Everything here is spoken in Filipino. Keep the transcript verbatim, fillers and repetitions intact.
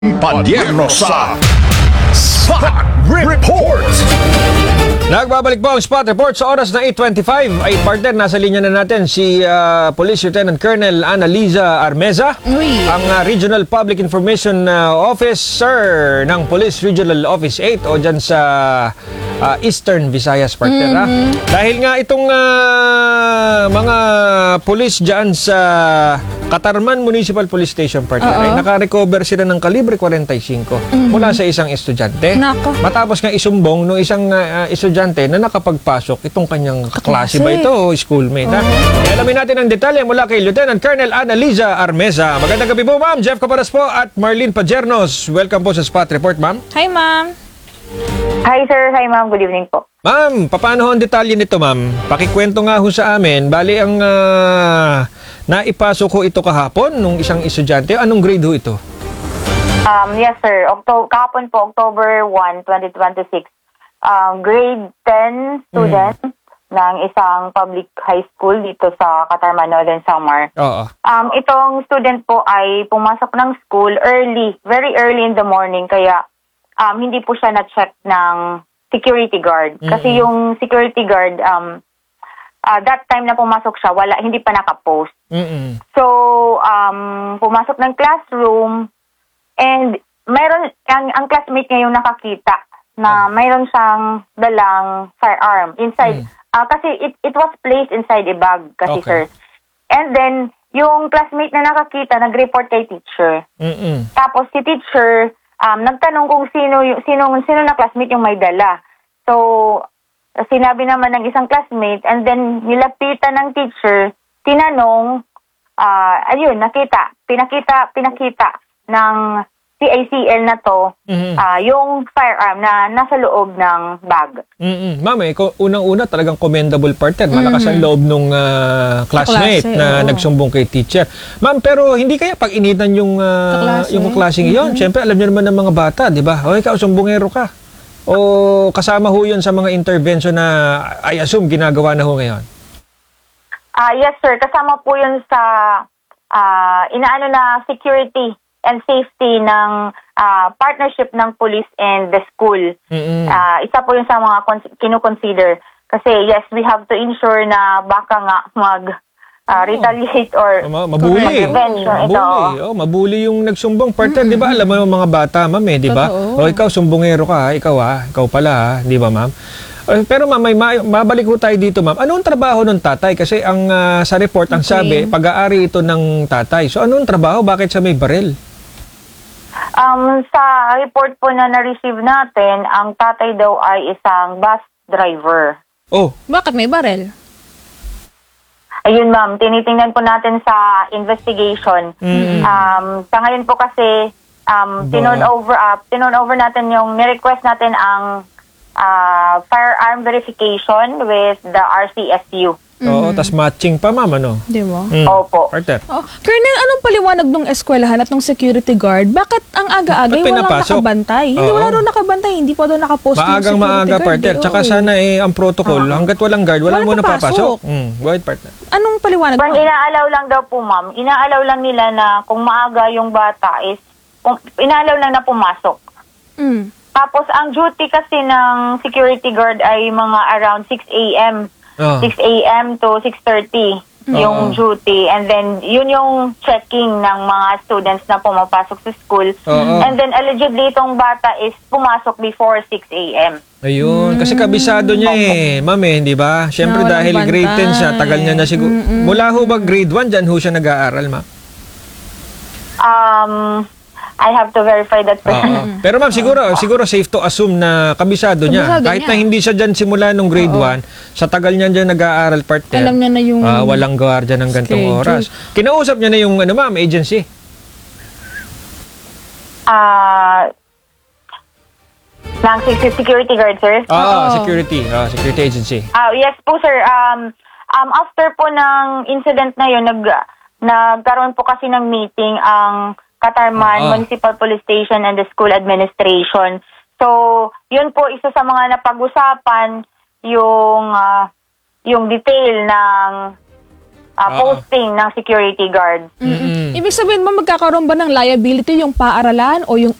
Padierno sa Spot Report. Nagbabalik po ang Spot Report sa oras na eight twenty-five. Ay partner, nasa linya na natin si uh, Police Lieutenant Colonel Annaliza Armeza, Uy. ang uh, Regional Public Information uh, Officer ng Police Regional Office eight o dyan sa uh, Eastern Visayas, partner. Mm-hmm. Ha? Dahil nga itong uh, mga police dyan sa Katarman Municipal Police Station, partner, Oo. ay nakarecover sila ng kalibre forty-five Mm-hmm. mula sa isang estudyante. Nako. Matapos nga isumbong no isang uh, estudyante na nakapagpasok itong kanyang kaklase Kaklase. ba ito o schoolmate. Ha? E, alamin natin ang detalye mula kay Lieutenant Colonel Annaliza Armeza. Magandang gabi po, ma'am. Jeff Caparas po at Marlene Padiernos. Welcome po sa Spot Report, ma'am. Hi, ma'am. Hi sir, hi ma'am, good evening po. Ma'am, paano ho ang detalye nito, ma'am? Pakikwento nga ho sa amin. Bali ang uh, naipasok ho ito kahapon nung isang estudyante. Anong grade ho ito? Um, yes sir, Octo kahapon po, October first, twenty twenty-six, um, grade ten student ng isang public high school dito sa Katarman, Northern Samar. Oo. Um, itong student po ay pumasok ng school early, very early in the morning, kaya um, hindi po siya na-check ng security guard. Kasi Mm-mm. yung security guard, um, uh, that time na pumasok siya, wala, hindi pa nakapost. Mm-mm. So, um, pumasok ng classroom and mayroon, ang, ang classmate niya yung nakakita na mayroon siyang dalang firearm inside. Mm. ah, kasi it, it was placed inside a bag kasi, Okay. sir. And then, yung classmate na nakakita, nag-report kay teacher. Mm-mm. Tapos si teacher, um, nagtanong kung sino, yung, sino, sino na classmate yung may dala. So, sinabi naman ng isang classmate, and then nilapitan ng teacher, tinanong, ah ayun, nakita, pinakita, pinakita ng C I C L na to, Mhm. ah yung firearm na nasa loob ng bag. Mm-mm. Ma'am, eh, ko- unang-una talagang commendable partner. Malakas ang loob nung ah, classmate Kaklase, na oo. nagsumbong kay teacher. Ma'am, pero hindi kaya pag-initan yung, ah, Kaklase. yung kaklaseng iyon? Siyempre, alam niyo naman ng mga bata, di ba? O, ikaw, sumbongero ka. O kasama ho yun sa mga intervention na I assume ginagawa na ho ngayon? Ah yes sir, kasama po yun sa ah inaano na security and safety ng ah, partnership ng police and the school. Mm-mm. Ah, isa po yun sa mga cons- kino-consider. Kasi yes, we have to ensure na baka nga mag ah, retaliate or O, ma- mabuli. mag-revenge. Oh, Ito. mabuli. Oh, mabuli yung nagsumbong. Partner, di ba? Alam mo yung mga bata, ma'am, eh, di ba? Totoo. O, ikaw, sumbongero ka, ha? Ikaw, ha? Ikaw pala, ha? Di ba, ma'am? Eh, Pero ma'am, may ma- mabalik ko tayo dito, ma'am. Ano ang trabaho ng tatay? Kasi ang ah, sa report, ang Okay. sabi, pag-aari ito ng tatay. So, ano ang trabaho? Bakit siya may baril? Um, sa report po na na-receive natin, ang tatay daw ay isang bus driver. Oh, Bakit may barel? Ayun ma'am, tinitingnan po natin sa investigation. Mm. Um, sa ngayon po kasi, um, Ba- tinon over up, tinon over natin yung, ni-request natin ang ah, firearm verification with the R C S U. oo. Tas matching pa, ma'am, ano? Di ba? Mm. Opo. Partner. Oh, Colonel, anong paliwanag ng eskwelahan at ng security guard? Bakit ang aga-aga Ba't walang pinapasok? nakabantay? Hindi, Oo. wala rin nakabantay. Hindi pa daw nakapost yung Maagang security maaga, guard. partner. eh. Tsaka Oo. sana eh, ang protocol, hanggat walang guard, wala Walang mo na papasok. papasok. Mm. Go ahead, partner. Anong paliwanag? Parang inaalaw lang daw po ma'am, inaalaw lang nila na kung maaga yung bata is, kung, inaalaw lang na pumasok. Mm. Tapos ang duty kasi ng security guard ay mga around six a.m. Oh. six a.m. to six thirty yung Oo. duty. And then, yun yung checking ng mga students na pumapasok sa school. Oo. And then, allegedly, itong bata is pumasok before six a.m. Ayun, kasi kabisado niya eh, ma'am eh, di ba? Siyempre Na walang dahil grade ten siya, bantay. tagal niya na siguro. Mm-mm. Mula ho ba grade one, dyan ho siya nag-aaral, ma'am? Um, I have to verify that. Oo. Pero ma'am, siguro, siguro safe to assume na kabisado niya. Kabisado Kahit niya. na hindi siya dyan simula nung grade Oo. one, sa tagal niya dyan nag-aaral partner. Alam niya na yung ah, walang gwardiya ng gantong schedule. oras. Kinausap niya na yung ano ma'am, agency. Ah, ng se- security guard, sir? Ah, Oo. security, ah, security agency. Ah, yes po, sir. Um, um, after po ng incident na yun, nag, nagkaroon po kasi ng meeting ang Katarman Ah. Municipal Police Station and the school administration. So, yun po isa sa mga napag-usapan yung ah, yung detail ng ah, Oo. posting ng security guard. Mm-mm. Ibig sabihin ba magkakaroon ba ng liability yung paaralan o yung